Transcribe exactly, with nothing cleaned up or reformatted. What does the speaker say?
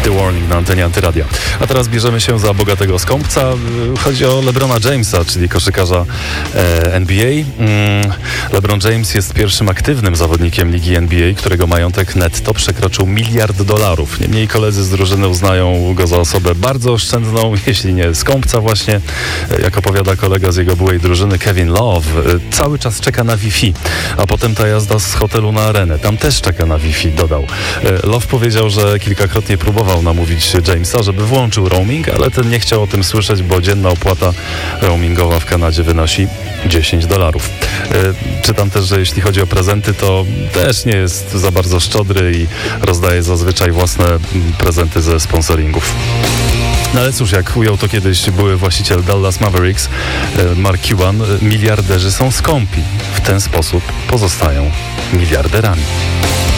The Warning na antenie Antyradia. A teraz bierzemy się za bogatego skąpca. Chodzi o LeBrona Jamesa, czyli koszykarza e, N B A. Mm, LeBron James jest pierwszym aktywnym zawodnikiem ligi N B A, którego majątek netto przekroczył miliard dolarów. Niemniej koledzy z drużyny uznają go za osobę bardzo oszczędną, jeśli nie skąpca właśnie. Jak opowiada kolega z jego byłej drużyny Kevin Love, cały czas czeka na Wi-Fi, a potem ta jazda z hotelu na arenę. Tam też czeka na Wi-Fi, dodał. Love powiedział, że kilkakrotnie próbował namówić Jamesa, żeby włączył roaming, ale ten nie chciał o tym słyszeć, bo dzienna opłata roamingowa w Kanadzie wynosi dziesięć dolarów. Czytam też, że jeśli chodzi o prezenty, to też nie jest za bardzo szczodry i rozdaje zazwyczaj własne prezenty ze sponsoringów. No ale cóż, jak ujął to kiedyś były właściciel Dallas Mavericks, Mark Cuban, miliarderzy są skąpi. W ten sposób pozostają miliarderami.